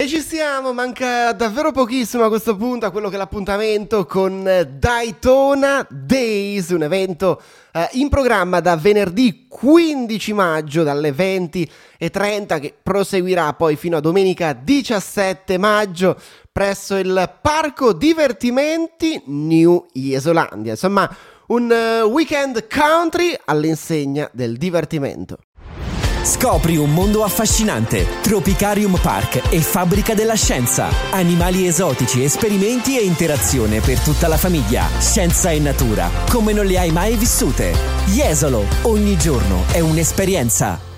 E ci siamo, manca davvero pochissimo a questo punto a quello che è l'appuntamento con Daytona Days, un evento in programma da venerdì 15 maggio dalle 20:30 che proseguirà poi fino a domenica 17 maggio presso il Parco Divertimenti New Iesolandia. Insomma, un weekend country all'insegna del divertimento. Scopri un mondo affascinante. Tropicarium Park e Fabbrica della Scienza. Animali esotici, esperimenti e interazione per tutta la famiglia. Scienza e natura, come non le hai mai vissute. Jesolo, ogni giorno è un'esperienza.